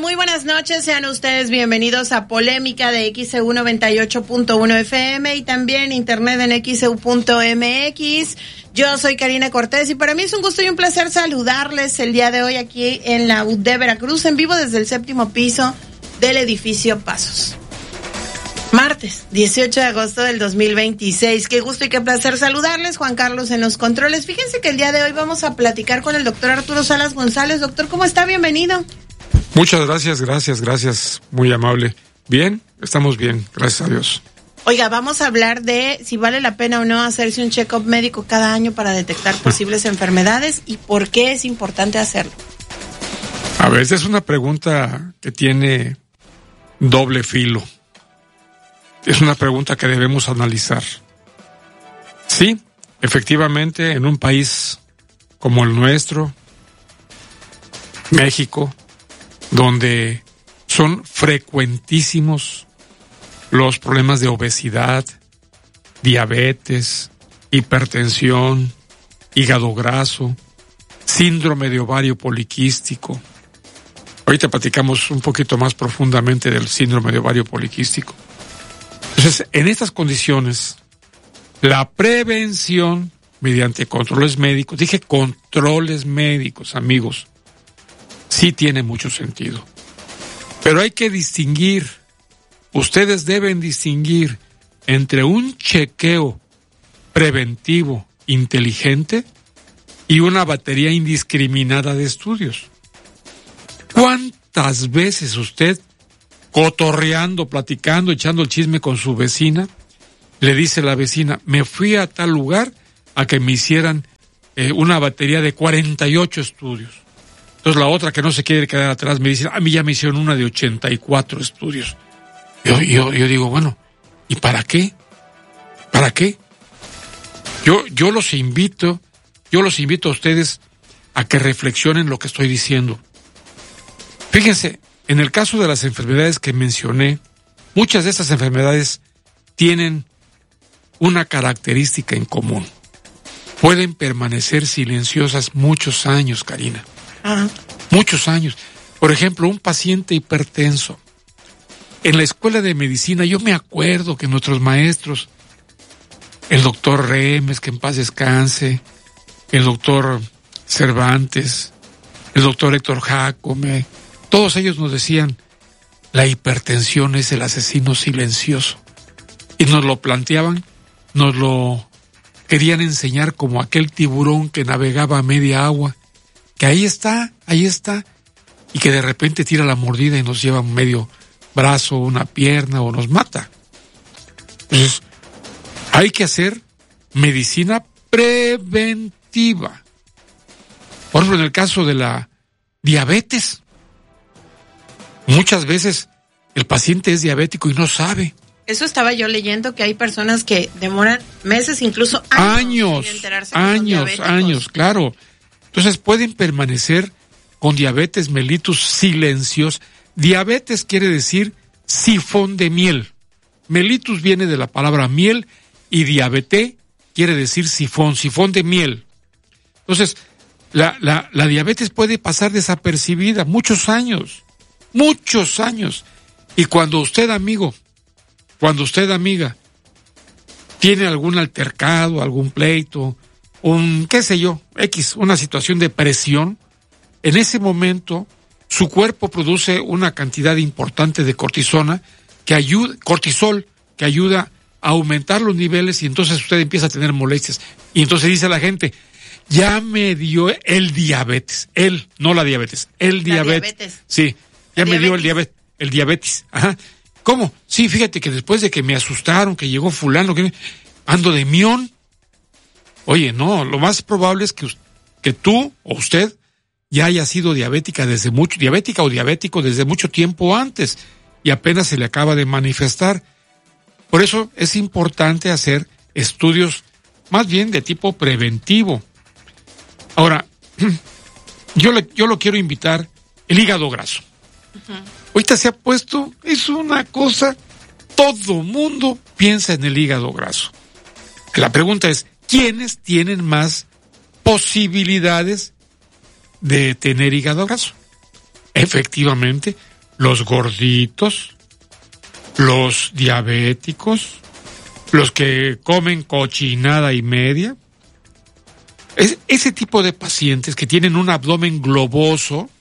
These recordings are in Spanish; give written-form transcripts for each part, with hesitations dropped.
Muy buenas noches, sean ustedes bienvenidos a Polémica de XEU 98.1 FM y también internet en XEU.mx. Yo soy Karina Cortés y para mí es un gusto y un placer saludarles el día de hoy aquí en la UD Veracruz, en vivo desde el 7º piso del edificio Pasos. Martes, 18 de agosto del 2026. Qué gusto y qué placer saludarles. Juan Carlos en los controles. Fíjense que el día de hoy vamos a platicar con el doctor Arturo Salas González. Doctor, ¿cómo está? Bienvenido. Muchas gracias. Muy amable. Bien, estamos bien, gracias a Dios. Oiga, vamos a hablar de si vale la pena o no hacerse un check-up médico cada año para detectar posibles enfermedades y por qué es importante hacerlo. A ver, esta es una pregunta que tiene doble filo. Es una pregunta que debemos analizar. Sí, efectivamente, en un país como el nuestro, México, donde son frecuentísimos los problemas de obesidad, diabetes, hipertensión, hígado graso, síndrome de ovario poliquístico. Ahorita platicamos un poquito más profundamente del síndrome de ovario poliquístico. Entonces, en estas condiciones, la prevención mediante controles médicos, dije controles médicos, amigos, sí tiene mucho sentido. Pero hay que distinguir, ustedes deben distinguir entre un chequeo preventivo inteligente y una batería indiscriminada de estudios. ¿Cuántas veces usted, cotorreando, platicando, echando el chisme con su vecina, le dice a la vecina, me fui a tal lugar a que me hicieran una batería de 48 estudios? Entonces la otra, que no se quiere quedar atrás, me dice, a mí ya me hicieron una de 84 estudios. Yo digo, bueno, ¿y para qué? ¿Para qué? Yo los invito a ustedes a que reflexionen lo que estoy diciendo. Fíjense, en el caso de las enfermedades que mencioné, muchas de estas enfermedades tienen una característica en común. Pueden permanecer silenciosas muchos años, Karina. Ajá. Muchos años. Por ejemplo, un paciente hipertenso. En la escuela de medicina, yo me acuerdo que nuestros maestros, el doctor Remes, que en paz descanse, el doctor Cervantes, el doctor Héctor Jacome, todos ellos nos decían, la hipertensión es el asesino silencioso. Y nos lo planteaban, nos lo querían enseñar como aquel tiburón que navegaba a media agua, que ahí está, y que de repente tira la mordida y nos lleva un medio brazo, una pierna o nos mata. Entonces, hay que hacer medicina preventiva. Por ejemplo, en el caso de la diabetes, muchas veces el paciente es diabético y no sabe. Eso estaba yo leyendo, que hay personas que demoran meses, incluso años sin enterarse que son diabéticos. Años, claro. Entonces pueden permanecer con diabetes mellitus silencios. Diabetes quiere decir sifón de miel. Mellitus viene de la palabra miel y diabetes quiere decir sifón de miel. Entonces, la diabetes puede pasar desapercibida muchos años. Y cuando usted, amigo, amiga, tiene algún altercado, algún pleito, una situación de presión, en ese momento su cuerpo produce una cantidad importante de cortisol que ayuda a aumentar los niveles y entonces usted empieza a tener molestias. Y entonces dice la gente, ya me dio el diabetes. No la diabetes, el diabetes. Sí, ya me dio el diabetes. Ajá. ¿Cómo? Sí, fíjate que después de que me asustaron, que llegó fulano, que ando de mión. Oye, no, lo más probable es que tú o usted ya haya sido diabético desde mucho tiempo antes y apenas se le acaba de manifestar. Por eso es importante hacer estudios más bien de tipo preventivo. Ahora, yo lo quiero invitar, el hígado graso. Uh-huh. Ahorita se ha puesto, es una cosa, todo mundo piensa en el hígado graso. La pregunta es, ¿quiénes tienen más posibilidades de tener hígado graso? Efectivamente, los gorditos, los diabéticos, los que comen cochinada y media. Ese tipo de pacientes que tienen un abdomen globoso,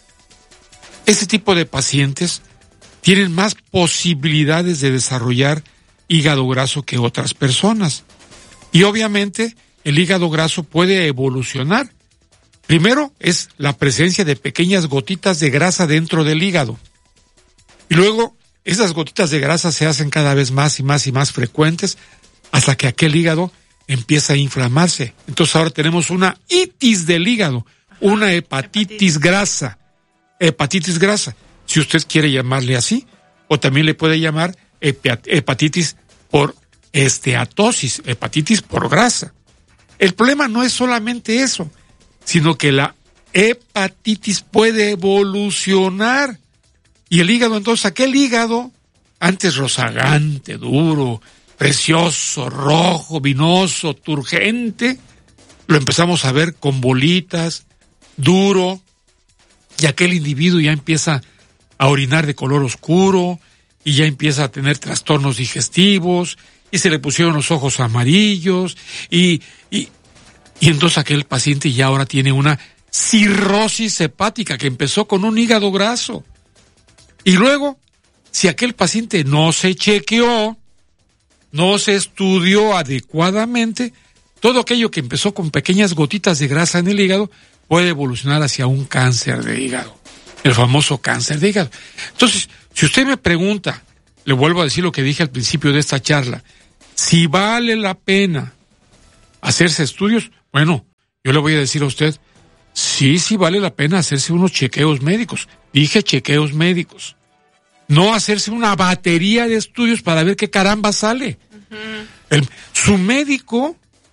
ese tipo de pacientes tienen más posibilidades de desarrollar hígado graso que otras personas. Y obviamente el hígado graso puede evolucionar. Primero es la presencia de pequeñas gotitas de grasa dentro del hígado. Y luego esas gotitas de grasa se hacen cada vez más y más y más frecuentes hasta que aquel hígado empieza a inflamarse. Entonces ahora tenemos una itis del hígado, una hepatitis grasa. Hepatitis grasa, si usted quiere llamarle así, o también le puede llamar hepatitis por esteatosis, hepatitis por grasa. El problema no es solamente eso, sino que la hepatitis puede evolucionar. Y el hígado, entonces, aquel hígado, antes rozagante, duro, precioso, rojo, vinoso, turgente, lo empezamos a ver con bolitas, duro, y aquel individuo ya empieza a orinar de color oscuro, y ya empieza a tener trastornos digestivos, y se le pusieron los ojos amarillos, y entonces aquel paciente ya ahora tiene una cirrosis hepática que empezó con un hígado graso. Y luego, si aquel paciente no se chequeó, no se estudió adecuadamente, todo aquello que empezó con pequeñas gotitas de grasa en el hígado puede evolucionar hacia un cáncer de hígado, el famoso cáncer de hígado. Entonces, si usted me pregunta, le vuelvo a decir lo que dije al principio de esta charla, si vale la pena hacerse estudios, bueno, yo le voy a decir a usted, sí vale la pena hacerse unos chequeos médicos. Dije chequeos médicos. No hacerse una batería de estudios para ver qué caramba sale. Uh-huh. Su médico,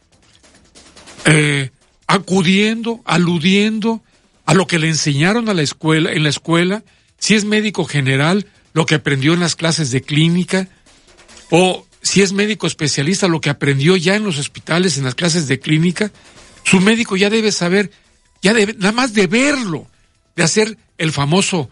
aludiendo a lo que le enseñaron en la escuela, si es médico general, lo que aprendió en las clases de clínica, o si es médico especialista, lo que aprendió ya en los hospitales, en las clases de clínica, su médico ya debe saber, nada más de verlo, de hacer la famosa,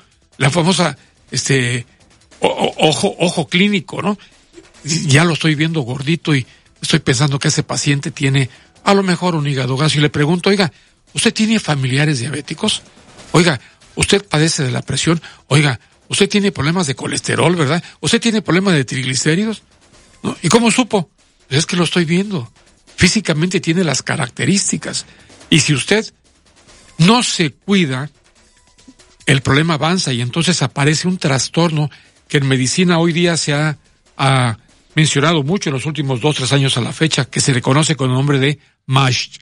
ojo clínico, ¿no? Ya lo estoy viendo gordito y estoy pensando que ese paciente tiene a lo mejor un hígado graso y le pregunto, oiga, ¿usted tiene familiares diabéticos? Oiga, ¿usted padece de la presión? Oiga, ¿usted tiene problemas de colesterol, verdad? ¿Usted tiene problemas de triglicéridos? ¿No? ¿Y cómo supo? Pues es que lo estoy viendo. Físicamente tiene las características. Y si usted no se cuida, el problema avanza y entonces aparece un trastorno que en medicina hoy día se ha mencionado mucho en los últimos 2-3 años a la fecha, que se le conoce con el nombre de MASH.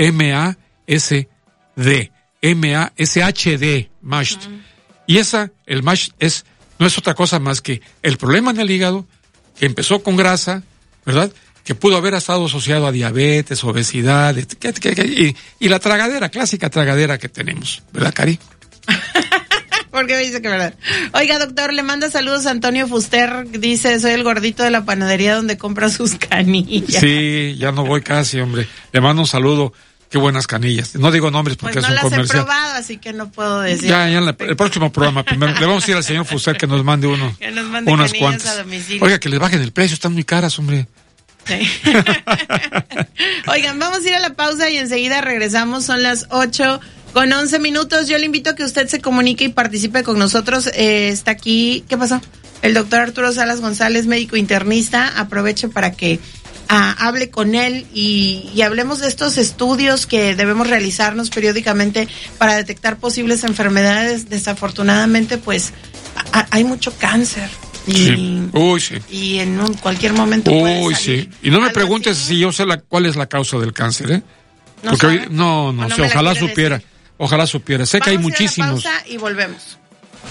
M-A-S-D. M-A-S-H-D. MASH. Uh-huh. Y el MASH no es otra cosa más que el problema en el hígado, que empezó con grasa, ¿verdad?, que pudo haber estado asociado a diabetes, obesidad, y la clásica tragadera que tenemos, ¿verdad, Cari? ¿Por qué me dice que verdad? Oiga, doctor, le manda saludos a Antonio Fuster, dice, soy el gordito de la panadería donde compra sus canillas. Sí, ya no voy casi, hombre. Le mando un saludo. Qué buenas canillas. No digo nombres porque pues no es un comercial. No las he probado, así que no puedo decir. Ya el próximo programa primero. Le vamos a ir al señor Fuster que nos mande que nos mande unas cuantas. A domicilio. Oiga, que les bajen el precio, están muy caras, hombre. Sí. Oigan, vamos a ir a la pausa y enseguida regresamos. Son las 8:11. Yo le invito a que usted se comunique y participe con nosotros. Está aquí, ¿qué pasó? El doctor Arturo Salas González, médico internista. Aproveche para que hable con él y hablemos de estos estudios que debemos realizarnos periódicamente para detectar posibles enfermedades. Desafortunadamente, pues, hay mucho cáncer. Sí. Sí. Y en cualquier momento puede salir. Sí. Y no me preguntes si yo sé cuál es la causa del cáncer, ¿eh? No porque sabe. No sé, ojalá supiera. Decir. Ojalá supiera. Sé que hay muchísimos. Vamos a la pausa y volvemos.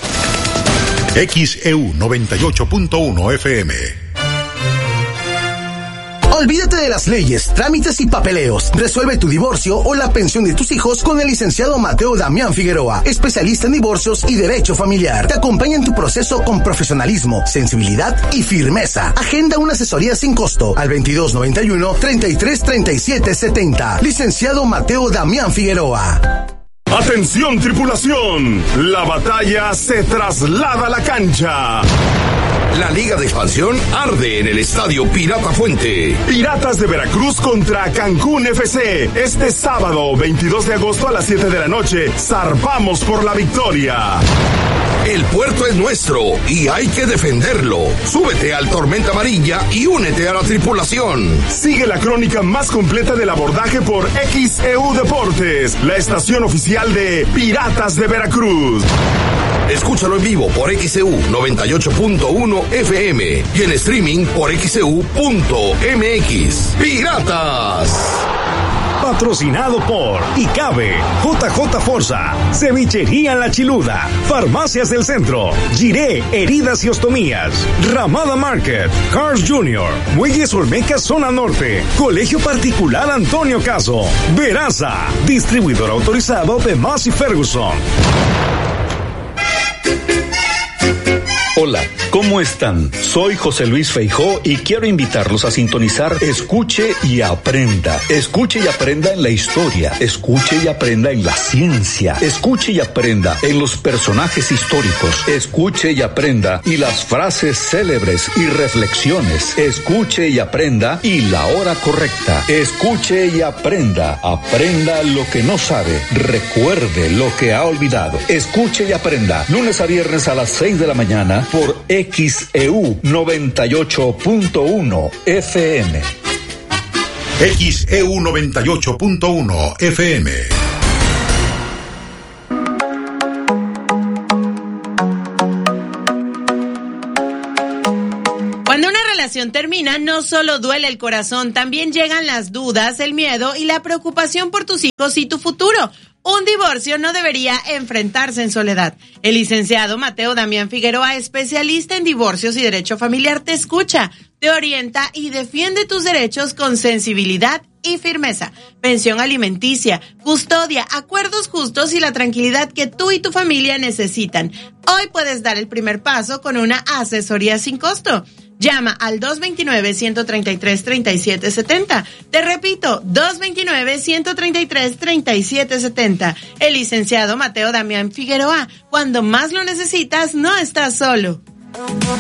XEU 98.1 FM. Olvídate de las leyes, trámites y papeleos. Resuelve tu divorcio o la pensión de tus hijos con el licenciado Mateo Damián Figueroa, especialista en divorcios y derecho familiar. Te acompaña en tu proceso con profesionalismo, sensibilidad y firmeza. Agenda una asesoría sin costo al 2291-333770. Licenciado Mateo Damián Figueroa. Atención tripulación, la batalla se traslada a la cancha. La Liga de Expansión arde en el Estadio Pirata Fuente. Piratas de Veracruz contra Cancún FC. Este sábado 22 de agosto a las 7 de la noche, zarpamos por la victoria. El puerto es nuestro y hay que defenderlo. Súbete al Tormenta Amarilla y únete a la tripulación. Sigue la crónica más completa del abordaje por XEU Deportes, la estación oficial de Piratas de Veracruz. Escúchalo en vivo por XEU 98.1 FM y en streaming por XEU.mx. ¡Piratas! Patrocinado por ICABE, JJ Forza, Cevichería La Chiluda, Farmacias del Centro, Giré, Heridas y Ostomías, Ramada Market, Cars Jr., Muelles Olmeca Zona Norte, Colegio Particular Antonio Caso, Veraza, distribuidor autorizado de Massey Ferguson. Hola, ¿cómo están? Soy José Luis Feijó y quiero invitarlos a sintonizar Escuche y Aprenda. Escuche y aprenda en la historia, escuche y aprenda en la ciencia, escuche y aprenda en los personajes históricos, escuche y aprenda y las frases célebres y reflexiones, escuche y aprenda y la hora correcta, escuche y aprenda, aprenda lo que no sabe, recuerde lo que ha olvidado, escuche y aprenda, lunes a viernes a las 6 de la mañana, por XEU 98.1 FM. XEU 98.1 FM. Cuando una relación termina, no solo duele el corazón, también llegan las dudas, el miedo y la preocupación por tus hijos y tu futuro. Un divorcio no debería enfrentarse en soledad. El licenciado Mateo Damián Figueroa, especialista en divorcios y derecho familiar, te escucha, te orienta y defiende tus derechos con sensibilidad y firmeza. Pensión alimenticia, custodia, acuerdos justos y la tranquilidad que tú y tu familia necesitan. Hoy puedes dar el primer paso con una asesoría sin costo. Llama al 229-133-3770. Te repito, 229-133-3770. El licenciado Mateo Damián Figueroa. Cuando más lo necesitas, no estás solo.